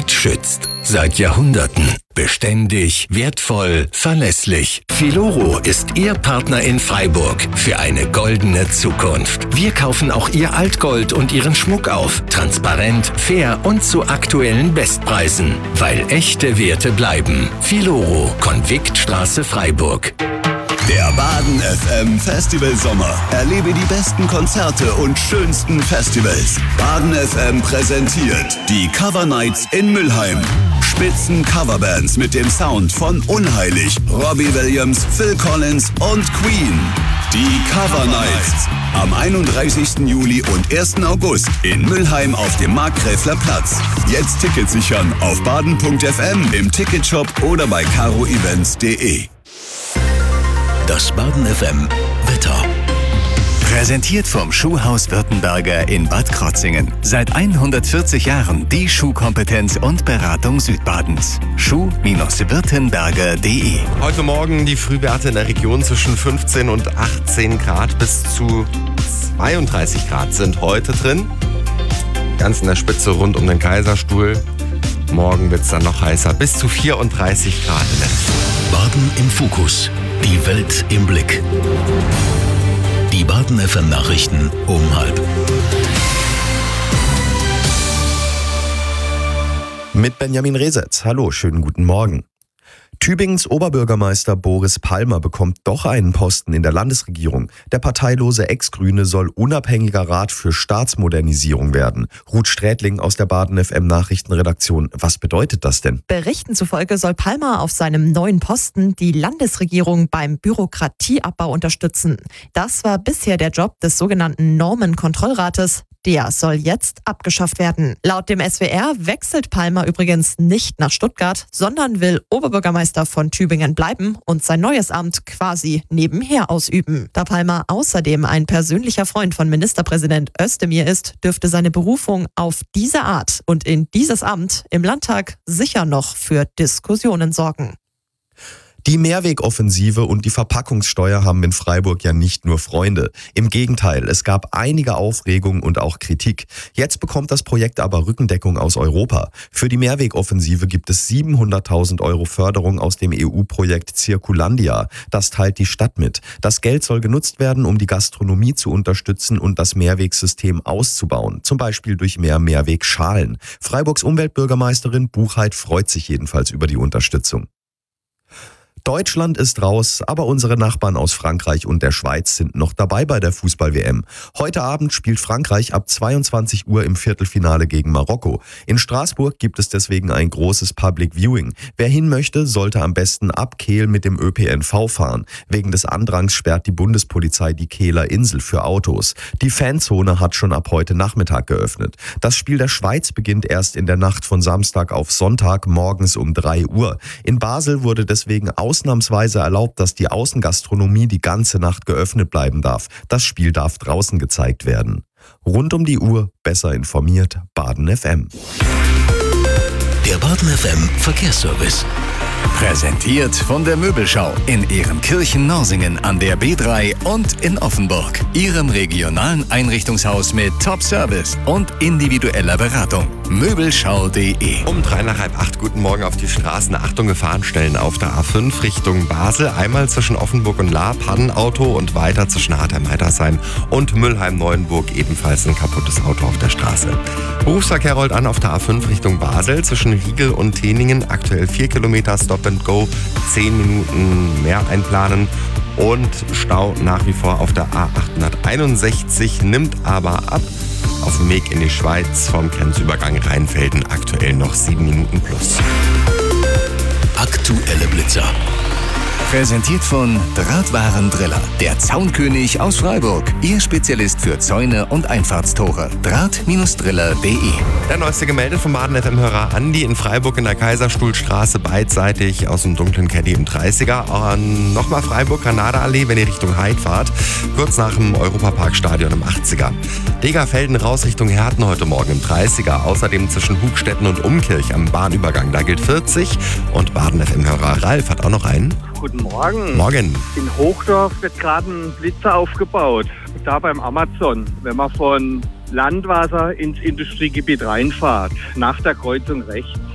Qualität schützt. Seit Jahrhunderten. Beständig, wertvoll, verlässlich. Filoro ist Ihr Partner in Freiburg für eine goldene Zukunft. Wir kaufen auch Ihr Altgold und Ihren Schmuck auf. Transparent, fair und zu aktuellen Bestpreisen. Weil echte Werte bleiben. Filoro, Konviktstraße, Freiburg. Der Baden FM Festival Sommer. Erlebe die besten Konzerte und schönsten Festivals. Baden FM präsentiert die Cover Nights in Mülheim. Spitzen Coverbands mit dem Sound von Unheilig, Robbie Williams, Phil Collins und Queen. Die Cover Nights am 31. Juli und 1. August in Mülheim auf dem Markgräfler Platz. Jetzt Tickets sichern auf baden.fm, im Ticketshop oder bei caroevents.de. Das Baden FM Wetter. Präsentiert vom Schuhhaus Württemberger in Bad Krotzingen. Seit 140 Jahren die Schuhkompetenz und Beratung Südbadens. Schuh-württemberger.de. Heute Morgen die Frühwerte in der Region zwischen 15 und 18 Grad bis zu 32 Grad sind heute drin. Ganz in der Spitze rund um den Kaiserstuhl. Morgen wird es dann noch heißer, bis zu 34 Grad. Baden im Fokus. Die Welt im Blick. Die Baden FM Nachrichten um 12:30. Mit Benjamin Resetz. Hallo, schönen guten Morgen. Tübingens Oberbürgermeister Boris Palmer bekommt doch einen Posten in der Landesregierung. Der parteilose Ex-Grüne soll unabhängiger Rat für Staatsmodernisierung werden. Ruth Strätling aus der Baden FM Nachrichtenredaktion. Was bedeutet das denn? Berichten zufolge soll Palmer auf seinem neuen Posten die Landesregierung beim Bürokratieabbau unterstützen. Das war bisher der Job des sogenannten Normenkontrollrates. Der soll jetzt abgeschafft werden. Laut dem SWR wechselt Palmer übrigens nicht nach Stuttgart, sondern will Oberbürgermeister von Tübingen bleiben und sein neues Amt quasi nebenher ausüben. Da Palmer außerdem ein persönlicher Freund von Ministerpräsident Özdemir ist, dürfte seine Berufung auf diese Art und in dieses Amt im Landtag sicher noch für Diskussionen sorgen. Die Mehrwegoffensive und die Verpackungssteuer haben in Freiburg ja nicht nur Freunde. Im Gegenteil, es gab einige Aufregung und auch Kritik. Jetzt bekommt das Projekt aber Rückendeckung aus Europa. Für die Mehrwegoffensive gibt es 700.000 € Förderung aus dem EU-Projekt Circulandia. Das teilt die Stadt mit. Das Geld soll genutzt werden, um die Gastronomie zu unterstützen und das Mehrwegsystem auszubauen. Zum Beispiel durch mehr Mehrwegschalen. Freiburgs Umweltbürgermeisterin Buchheit freut sich jedenfalls über die Unterstützung. Deutschland ist raus, aber unsere Nachbarn aus Frankreich und der Schweiz sind noch dabei bei der Fußball-WM. Heute Abend spielt Frankreich ab 22 Uhr im Viertelfinale gegen Marokko. In Straßburg gibt es deswegen ein großes Public Viewing. Wer hin möchte, sollte am besten ab Kehl mit dem ÖPNV fahren. Wegen des Andrangs sperrt die Bundespolizei die Kehler Insel für Autos. Die Fanzone hat schon ab heute Nachmittag geöffnet. Das Spiel der Schweiz beginnt erst in der Nacht von Samstag auf Sonntag morgens um 3 Uhr. In Basel wurde deswegen ausnahmsweise erlaubt, dass die Außengastronomie die ganze Nacht geöffnet bleiben darf. Das Spiel darf draußen gezeigt werden. Rund um die Uhr besser informiert Baden FM. Der Baden FM Verkehrsservice. Präsentiert von der Möbelschau in Ehrenkirchen-Norsingen an der B3 und in Offenburg. Ihrem regionalen Einrichtungshaus mit Top-Service und individueller Beratung. Möbelschau.de. Um 7:45, guten Morgen auf die Straßen. Achtung, Gefahrenstellen auf der A5 Richtung Basel. Einmal zwischen Offenburg und Lahr, Pannenauto und weiter zwischen Hartheim-Heitersheim und Mülheim-Neuenburg ebenfalls ein kaputtes Auto auf der Straße. Berufsverkehr rollt an auf der A5 Richtung Basel zwischen Riegel und Teningen. Aktuell 4 Kilometer Stop and Go, 10 Minuten mehr einplanen. Und Stau nach wie vor auf der A861, nimmt aber ab. Auf dem Weg in die Schweiz vom Grenzübergang Rheinfelden aktuell noch 7 Minuten plus. Aktuelle Blitzer. Präsentiert von Drahtwarendriller, der Zaunkönig aus Freiburg. Ihr Spezialist für Zäune und Einfahrtstore. Draht-driller.de. Der neueste gemeldet vom Baden FM-Hörer Andi in Freiburg in der Kaiserstuhlstraße, beidseitig aus dem dunklen Caddy im 30er. Nochmal Freiburg, Granada-Allee, wenn ihr Richtung Heid fahrt. Kurz nach dem Europaparkstadion im 80er. Degerfelden raus Richtung Herten heute Morgen im 30er. Außerdem zwischen Hugstetten und Umkirch am Bahnübergang. Da gilt 40. Und Baden FM-Hörer Ralf hat auch noch einen. Guten Morgen. Morgen. In Hochdorf wird gerade ein Blitzer aufgebaut. Da beim Amazon. Wenn man von Landwasser ins Industriegebiet reinfahrt, nach der Kreuzung rechts.